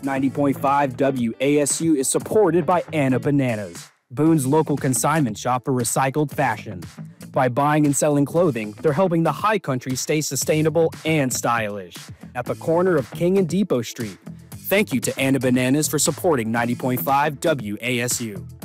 90.5 WASU is supported by Anna Bananas, Boone's local consignment shop for recycled fashion. By buying and selling clothing, they're helping the high country stay sustainable and stylish. At the corner of King and Depot Street. Thank you to Anna Bananas for supporting 90.5 WASU.